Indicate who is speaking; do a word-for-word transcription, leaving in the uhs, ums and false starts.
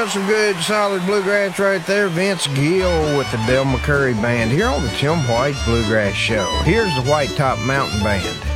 Speaker 1: was some good, solid bluegrass right there. Vince Gill with the Del McCoury Band here on the Tim White Bluegrass Show. Here's the White Top Mountain Band.